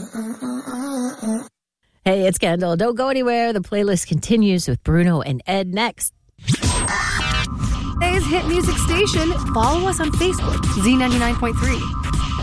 Hey, it's Kendall. Don't go anywhere. The playlist continues with Bruno and Ed next. Today's hit music station. Follow us on Facebook, Z99.3.